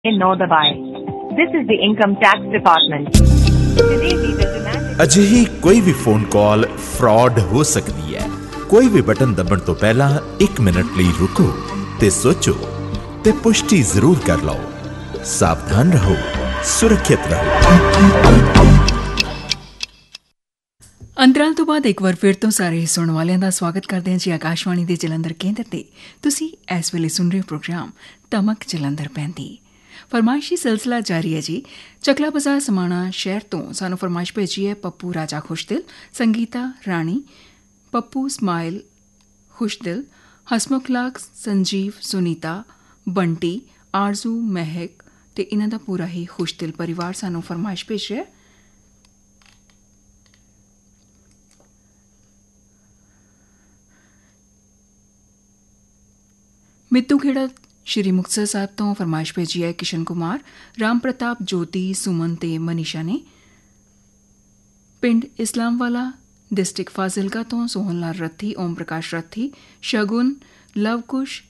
9 दबाएं। This is the income tax department. Today we will demand ਅਜਿਹੀ ਕੋਈ ਵੀ phone call fraud ਹੋ ਸਕਦੀ ਹੈ। ਕੋਈ ਵੀ ਬਟਨ ਦਬਣ ਤੋਂ ਪਹਿਲਾਂ 1 ਮਿੰਟ ਲਈ ਰੁਕੋ ਤੇ ਸੋਚੋ ਤੇ ਪੁਸ਼ਟੀ ਜ਼ਰੂਰ ਕਰ ਲਓ। ਸਾਵਧਾਨ ਰਹੋ, ਸੁਰੱਖਿਅਤ ਰਹੋ। ਅੰਤਰਾਲ ਤੋਂ ਬਾਅਦ ਇੱਕ ਵਾਰ ਫਿਰ ਤੋਂ ਸਾਰੇ ਸੁਣਨ ਵਾਲਿਆਂ ਦਾ ਸਵਾਗਤ ਕਰਦੇ ਹਾਂ ਜੀ ਆਕਾਸ਼ਵਾਣੀ ਦੇ ਜਲੰਧਰ ਕੇਂਦਰ ਤੇ। ਤੁਸੀਂ ਇਸ ਵੇਲੇ ਸੁਣ ਰਹੇ ਹੋ ਪ੍ਰੋਗਰਾਮ ਤਮਕ ਜਲੰਧਰ ਪੈਂਦੀ। ਫਰਮਾਇਸ਼ੀ ਸਿਲਸਿਲਾ ਜਾਰੀ ਹੈ ਜੀ। ਚਕਲਾ ਬਾਜ਼ਾਰ ਸਮਾਣਾ ਸ਼ਹਿਰ ਤੋਂ ਸਾਨੂੰ ਫਰਮਾਇਸ਼ ਭੇਜੀ ਹੈ ਪੱਪੂ ਰਾਜਾ ਖੁਸ਼ਦਿਲ, ਸੰਗੀਤਾ ਰਾਣੀ, ਪੱਪੂ ਸਮਾਇਲ ਖੁਸ਼ਦਿਲ, ਹਸਮੁਖ ਲਾਗ, ਸੰਜੀਵ, ਸੁਨੀਤਾ, ਬੰਟੀ, ਆਰਜ਼ੂ, ਮਹਿਕ ਤੇ ਇਹਨਾਂ ਦਾ ਪੂਰਾ ਹੀ ਖੁਸ਼ਦਿਲ ਪਰਿਵਾਰ ਸਾਨੂੰ ਫਰਮਾਇਸ਼ ਭੇਜ ਰਿਹਾ। ਮਿੱਤੂ ਖੇੜਾ ਸ਼੍ਰੀ ਮੁਕਤਸਰ ਸਾਹਿਬ ਤੋਂ ਫਰਮਾਇਸ਼ ਭੇਜੀ ਹੈ ਕਿਸ਼ਨ ਕੁਮਾਰ, ਰਾਮ ਪ੍ਰਤਾਪ, ਜੋਤੀ, ਸੁਮਨ ਤੇ ਮਨੀਸ਼ਾ ਨੇ। ਪਿੰਡ ਇਸਲਾਮਵਾਲਾ ਡਿਸਟ੍ਰਿਕਟ ਫਾਜ਼ਿਲਕਾ ਤੋਂ ਸੋਹਨ ਲਾਲ ਰੱਥੀ, ਓਮ ਪ੍ਰਕਾਸ਼ ਰੱਥੀ, ਸ਼ਗੁਨ, ਲਵਕੁਸ਼,